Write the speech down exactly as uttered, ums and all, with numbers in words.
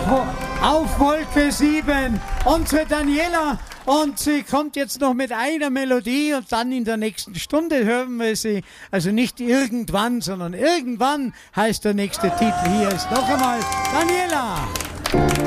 auf Wolke sieben, unsere Daniela. Und sie kommt jetzt noch mit einer Melodie und dann in der nächsten Stunde hören wir sie. Also nicht irgendwann, sondern irgendwann heißt der nächste Titel. Hier ist noch einmal Daniela.